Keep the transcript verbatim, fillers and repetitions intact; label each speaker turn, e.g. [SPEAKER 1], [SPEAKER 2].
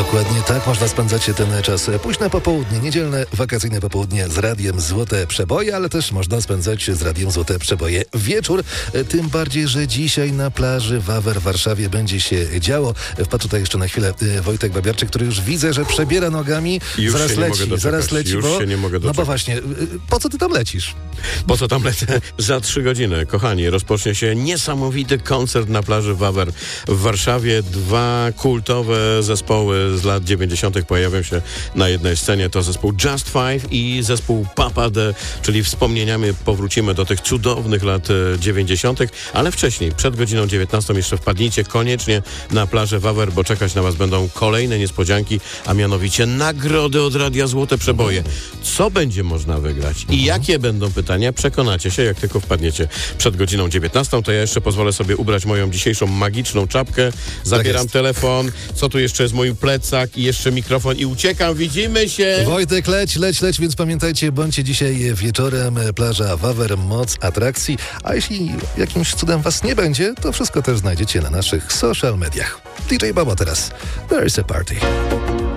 [SPEAKER 1] Dokładnie tak można spędzać ten czas. Późne popołudnie, niedzielne, wakacyjne popołudnie z radiem Złote Przeboje, ale też można spędzać z radiem Złote Przeboje wieczór. Tym bardziej, że dzisiaj na plaży Wawer w Warszawie będzie się działo. Wpadł tutaj jeszcze na chwilę Wojtek Babiarczyk, który już widzę, że przebiera nogami.
[SPEAKER 2] Już
[SPEAKER 1] zaraz
[SPEAKER 2] się
[SPEAKER 1] leci,
[SPEAKER 2] nie mogę
[SPEAKER 1] zaraz leci,
[SPEAKER 2] Już
[SPEAKER 1] bo...
[SPEAKER 2] się nie mogę
[SPEAKER 1] No bo właśnie, po co ty tam lecisz?
[SPEAKER 2] Po co tam lecę? Za trzy godziny, kochani, rozpocznie się niesamowity koncert na plaży Wawer w Warszawie. Dwa kultowe zespoły z lat dziewięćdziesiątych pojawią się na jednej scenie. To zespół Just Five i zespół Papa D, czyli wspomnieniami powrócimy do tych cudownych lat dziewięćdziesiątych, ale wcześniej, przed godziną dziewiętnastą jeszcze wpadnijcie koniecznie na plażę Wawer, bo czekać na was będą kolejne niespodzianki, a mianowicie nagrody od Radia Złote Przeboje. Co będzie można wygrać i jakie będą pytania, przekonacie się, jak tylko wpadniecie przed godziną dziewiętnastą. To ja jeszcze pozwolę sobie ubrać moją dzisiejszą magiczną czapkę. Zabieram
[SPEAKER 1] tak
[SPEAKER 2] telefon. Co tu jeszcze jest? Mój plecak i jeszcze mikrofon i uciekam. Widzimy się!
[SPEAKER 1] Wojtek, leć, leć, leć, więc pamiętajcie, bądźcie dzisiaj wieczorem, plaża Wawer, moc atrakcji, a jeśli jakimś cudem was nie będzie, to wszystko też znajdziecie na naszych social mediach. D J Baba teraz. There is a party.